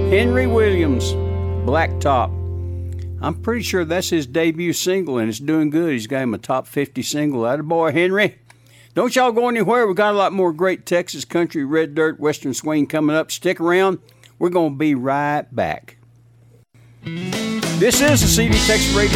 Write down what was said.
Henry Williams, Blacktop. I'm pretty sure that's his debut single, and it's doing good. He's got him a top 50 single. Attaboy, Henry. Don't y'all go anywhere. We've got a lot more great Texas country, red dirt, western swing coming up. Stick around. We're going to be right back. This is the CD Texas Radio